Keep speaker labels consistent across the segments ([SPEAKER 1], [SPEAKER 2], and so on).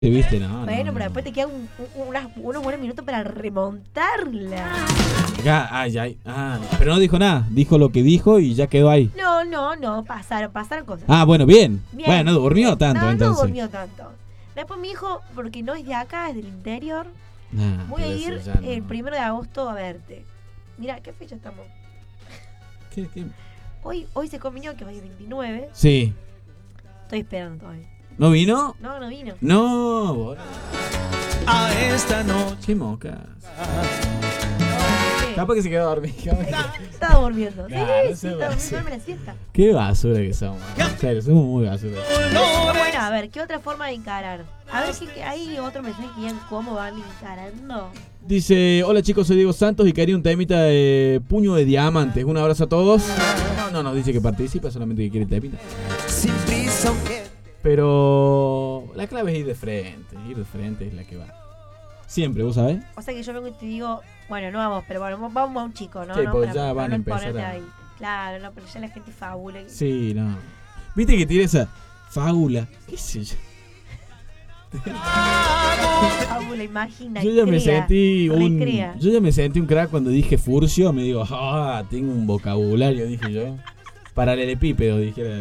[SPEAKER 1] ¿Viste? No,
[SPEAKER 2] bueno,
[SPEAKER 1] no,
[SPEAKER 2] pero
[SPEAKER 1] no.
[SPEAKER 2] después te quedan unos buenos minutos para remontarla.
[SPEAKER 1] Pero no dijo nada. Dijo lo que dijo y ya quedó ahí.
[SPEAKER 2] No, pasaron cosas.
[SPEAKER 1] Bueno, bien.
[SPEAKER 2] Bien.
[SPEAKER 1] Bueno, no durmió tanto
[SPEAKER 2] No
[SPEAKER 1] entonces.
[SPEAKER 2] durmió tanto. Después mi hijo, porque no es de acá, es del interior, voy a
[SPEAKER 1] pero
[SPEAKER 2] ir
[SPEAKER 1] eso ya no.
[SPEAKER 2] el 1 de agosto a verte. Mira, ¿qué fecha estamos?
[SPEAKER 1] ¿Qué?
[SPEAKER 2] Hoy se comió, que hoy es 29.
[SPEAKER 1] Sí.
[SPEAKER 2] Estoy esperando todavía.
[SPEAKER 1] ¿No vino?
[SPEAKER 2] No vino.
[SPEAKER 1] No, boludo.
[SPEAKER 3] A esta noche.
[SPEAKER 1] Qué mocas.
[SPEAKER 2] ¿Qué?
[SPEAKER 1] Capaz que se quedó dormido.
[SPEAKER 2] Estaba durmiendo.
[SPEAKER 1] Claro,
[SPEAKER 2] Sí,
[SPEAKER 1] se
[SPEAKER 2] estaba
[SPEAKER 1] va,
[SPEAKER 2] durmiendo la siesta.
[SPEAKER 1] Qué basura que somos. En serio, somos muy basura.
[SPEAKER 2] Bueno, a ver, ¿qué otra forma de encarar? A ver si hay otro mensaje que digan cómo van encarando.
[SPEAKER 1] Dice, hola chicos, soy Diego Santos y quería un temita de puño de diamantes. Un abrazo a todos. No, dice que participa, solamente que quiere el temita.
[SPEAKER 3] Sin prisa, aunque.
[SPEAKER 1] Pero la clave es ir de frente es la que va. Siempre, ¿vos sabés?
[SPEAKER 2] O sea que yo vengo y te digo, bueno, no vamos, pero bueno, vamos a un chico, ¿no?
[SPEAKER 1] Sí,
[SPEAKER 2] no,
[SPEAKER 1] porque
[SPEAKER 2] para
[SPEAKER 1] ya van
[SPEAKER 2] no
[SPEAKER 1] a empezar
[SPEAKER 2] ponerte
[SPEAKER 1] a-
[SPEAKER 2] ahí. Claro, no, pero ya la gente fabula.
[SPEAKER 1] Sí, no. ¿Viste que tiene esa fábula? ¿Qué sé yo?
[SPEAKER 2] Fábula, imagina.
[SPEAKER 1] Yo ya me
[SPEAKER 2] recrea.
[SPEAKER 1] sentí un crack cuando dije furcio, me digo, tengo un vocabulario, dije yo. Paralelepípedo, dijera.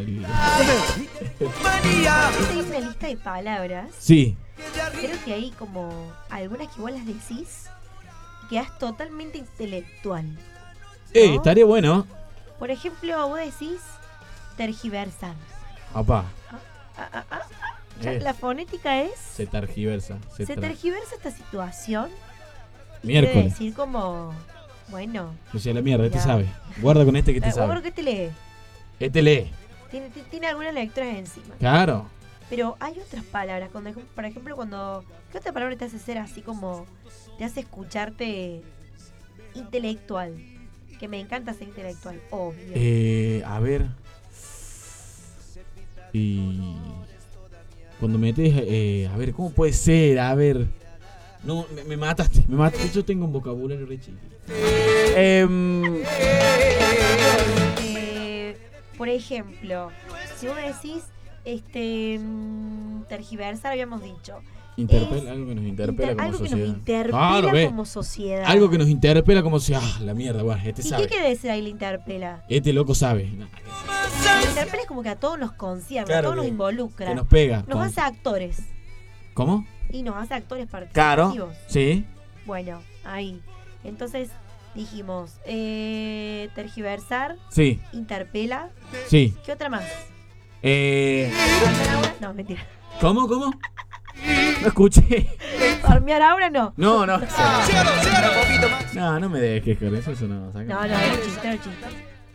[SPEAKER 3] Manía.
[SPEAKER 2] Esta es una lista de palabras.
[SPEAKER 1] Sí.
[SPEAKER 2] Creo que hay como algunas que vos las decís y quedás totalmente intelectual. ¿no?
[SPEAKER 1] Estaría bueno.
[SPEAKER 2] Por ejemplo, vos decís tergiversar.
[SPEAKER 1] Apá.
[SPEAKER 2] Ya, la fonética es...
[SPEAKER 1] Se tergiversa.
[SPEAKER 2] Se tergiversa esta situación. Y
[SPEAKER 1] Miércoles.
[SPEAKER 2] quiere decir como... Bueno.
[SPEAKER 1] Decía la mierda, este
[SPEAKER 2] Ya.
[SPEAKER 1] sabe. Guarda con este que te
[SPEAKER 2] ¿Vos
[SPEAKER 1] sabe.
[SPEAKER 2] por qué te lee?
[SPEAKER 1] Este lee.
[SPEAKER 2] Tiene algunas lecturas encima.
[SPEAKER 1] Claro.
[SPEAKER 2] Pero hay otras palabras. Por ejemplo, cuando... ¿Qué otra palabra te hace ser así como... Te hace escucharte intelectual? Que me encanta ser intelectual, obvio.
[SPEAKER 1] A ver. Y... Cuando metes... a ver, ¿cómo puede ser? A ver... No, me mataste. Yo tengo un vocabulario re chiquito.
[SPEAKER 2] Por ejemplo, si vos decís tergiversar, habíamos dicho.
[SPEAKER 1] Algo que nos interpela como
[SPEAKER 2] algo que
[SPEAKER 1] sociedad.
[SPEAKER 2] nos interpela
[SPEAKER 1] Claro, ve.
[SPEAKER 2] como sociedad.
[SPEAKER 1] Algo que nos interpela como si... la mierda, bueno, este
[SPEAKER 2] ¿Y
[SPEAKER 1] sabe.
[SPEAKER 2] qué quiere decir ahí la interpela?
[SPEAKER 1] Este loco sabe.
[SPEAKER 2] La interpela es como que a todos nos concierne,
[SPEAKER 1] Claro,
[SPEAKER 2] a todos nos
[SPEAKER 1] que
[SPEAKER 2] involucra.
[SPEAKER 1] nos pega.
[SPEAKER 2] Nos hace actores.
[SPEAKER 1] ¿Cómo?
[SPEAKER 2] Y nos hace actores
[SPEAKER 1] Claro.
[SPEAKER 2] participativos.
[SPEAKER 1] Sí.
[SPEAKER 2] Bueno, ahí. Entonces dijimos, tergiversar,
[SPEAKER 1] Sí.
[SPEAKER 2] interpela.
[SPEAKER 1] Sí.
[SPEAKER 2] ¿Qué otra más?
[SPEAKER 1] ¿Cómo?
[SPEAKER 2] ¿Aura? No, mentira.
[SPEAKER 1] ¿Cómo? No escuché.
[SPEAKER 2] ¿Farmear ahora? No.
[SPEAKER 1] No.
[SPEAKER 3] Sígalo, un poquito más.
[SPEAKER 1] No me dejes con eso no. Saca.
[SPEAKER 2] No, era un chiste, era un chiste.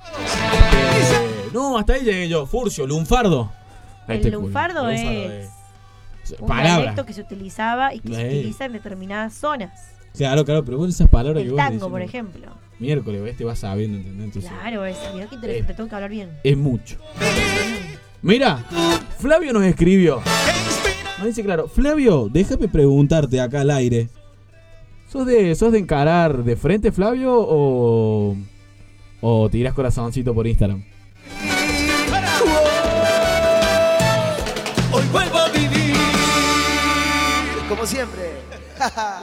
[SPEAKER 1] No, hasta ahí llegué yo. Furcio, lunfardo.
[SPEAKER 2] El lunfardo es un
[SPEAKER 1] palabra.
[SPEAKER 2] dialecto que se utilizaba y que se utiliza en determinadas zonas.
[SPEAKER 1] Claro, pero vos esas palabras que
[SPEAKER 2] El
[SPEAKER 1] vos
[SPEAKER 2] tango,
[SPEAKER 1] decís,
[SPEAKER 2] por ejemplo.
[SPEAKER 1] Miércoles, ¿ves? Te vas sabiendo, ¿entendés? Entonces,
[SPEAKER 2] Claro, mirá qué interesante, tengo que hablar bien.
[SPEAKER 1] es mucho. Mira, Flavio nos escribió. Nos dice, claro, Flavio, déjame preguntarte acá al aire. ¿Sos de encarar de frente, Flavio, o tirás corazoncito por Instagram?
[SPEAKER 3] Hoy vuelvo a vivir como siempre.